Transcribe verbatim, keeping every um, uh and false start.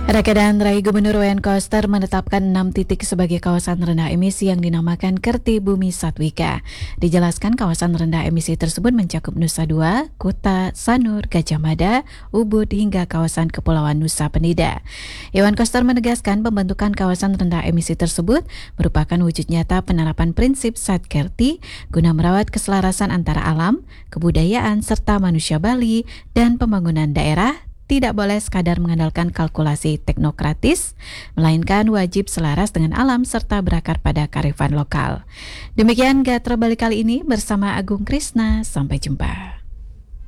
Raka dan Rai Gubernur Wayan Koster menetapkan enam titik sebagai kawasan rendah emisi yang dinamakan Kerti Bumi Satwika. Dijelaskan kawasan rendah emisi tersebut mencakup Nusa Dua, Kuta, Sanur, Gajah Mada, Ubud hingga kawasan Kepulauan Nusa Penida. Wayan Koster menegaskan pembentukan kawasan rendah emisi tersebut merupakan wujud nyata penerapan prinsip Satkerti guna merawat keselarasan antara alam, kebudayaan, serta manusia Bali dan pembangunan daerah. Tidak boleh sekadar mengandalkan kalkulasi teknokratis, melainkan wajib selaras dengan alam serta berakar pada kearifan lokal. Demikian Gatra Bali kali ini bersama Agung Krisna. Sampai jumpa.